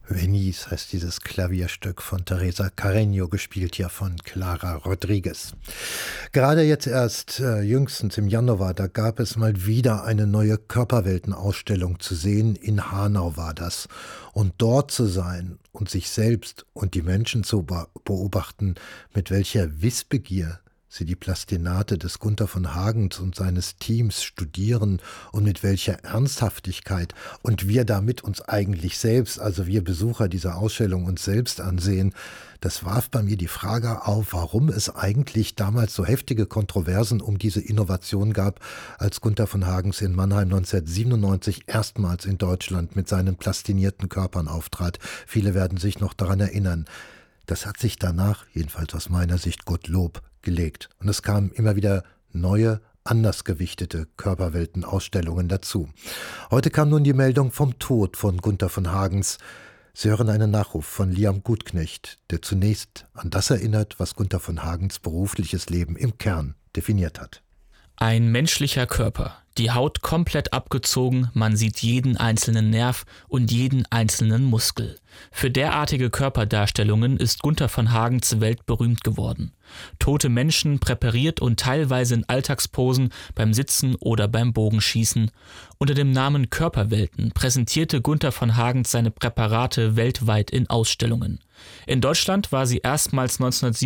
Venice heißt dieses Klavierstück von Teresa Carreño, gespielt ja von Clara Rodriguez. Gerade jetzt erst, jüngstens im Januar, da gab es mal wieder eine neue Körperweltenausstellung zu sehen. In Hanau war das. Und dort zu sein und sich selbst und die Menschen zu beobachten, mit welcher Wissbegier sie die Plastinate des Gunther von Hagens und seines Teams studieren und mit welcher Ernsthaftigkeit und wir damit uns eigentlich selbst, also wir Besucher dieser Ausstellung, uns selbst ansehen, das warf bei mir die Frage auf, warum es eigentlich damals so heftige Kontroversen um diese Innovation gab, als Gunther von Hagens in Mannheim 1997 erstmals in Deutschland mit seinen plastinierten Körpern auftrat. Viele werden sich noch daran erinnern. Das hat sich danach, jedenfalls aus meiner Sicht, Gottlob, gelegt. Und es kamen immer wieder neue, anders gewichtete Körperweltenausstellungen dazu. Heute kam nun die Meldung vom Tod von Gunther von Hagens. Sie hören einen Nachruf von Liam Gutknecht, der zunächst an das erinnert, was Gunther von Hagens berufliches Leben im Kern definiert hat. Ein menschlicher Körper, die Haut komplett abgezogen, man sieht jeden einzelnen Nerv und jeden einzelnen Muskel. Für derartige Körperdarstellungen ist Gunther von Hagens weltberühmt geworden. Tote Menschen präpariert und teilweise in Alltagsposen beim Sitzen oder beim Bogenschießen. Unter dem Namen Körperwelten präsentierte Gunther von Hagens seine Präparate weltweit in Ausstellungen. In Deutschland war sie erstmals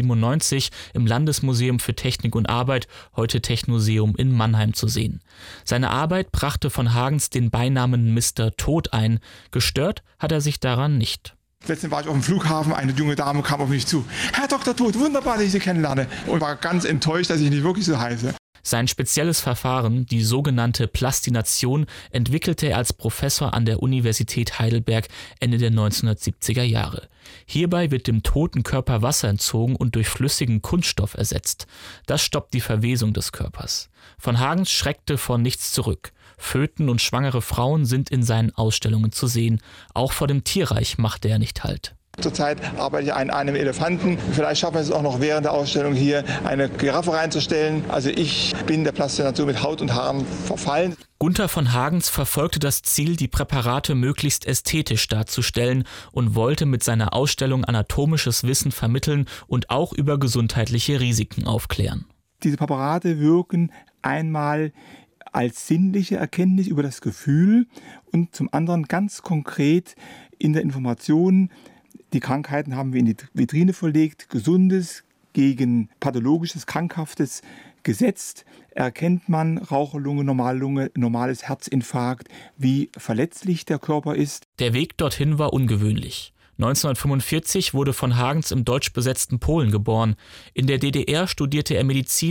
1997 im Landesmuseum für Technik und Arbeit, heute Technoseum in Mannheim, zu sehen. Seine Arbeit brachte von Hagens den Beinamen Mr. Tod ein. Gestört hat er sich daran nicht. Letztens war ich auf dem Flughafen, eine junge Dame kam auf mich zu. Herr Dr. Tod, wunderbar, dass ich Sie kennenlerne. Und war ganz enttäuscht, dass ich nicht wirklich so heiße. Sein spezielles Verfahren, die sogenannte Plastination, entwickelte er als Professor an der Universität Heidelberg Ende der 1970er Jahre. Hierbei wird dem toten Körper Wasser entzogen und durch flüssigen Kunststoff ersetzt. Das stoppt die Verwesung des Körpers. Von Hagens schreckte vor nichts zurück. Föten und schwangere Frauen sind in seinen Ausstellungen zu sehen. Auch vor dem Tierreich machte er nicht Halt. Zurzeit arbeite ich an einem Elefanten. Vielleicht schaffen wir es auch noch während der Ausstellung hier, eine Giraffe reinzustellen. Also ich bin der Plastination mit Haut und Haaren verfallen. Gunther von Hagens verfolgte das Ziel, die Präparate möglichst ästhetisch darzustellen und wollte mit seiner Ausstellung anatomisches Wissen vermitteln und auch über gesundheitliche Risiken aufklären. Diese Präparate wirken einmal als sinnliche Erkenntnis über das Gefühl und zum anderen ganz konkret in der Information. Die Krankheiten haben wir in die Vitrine verlegt, Gesundes gegen Pathologisches, Krankhaftes gesetzt. Erkennt man Raucherlunge, Normallunge, normales Herzinfarkt, wie verletzlich der Körper ist. Der Weg dorthin war ungewöhnlich. 1945 wurde von Hagens im deutsch besetzten Polen geboren. In der DDR studierte er Medizin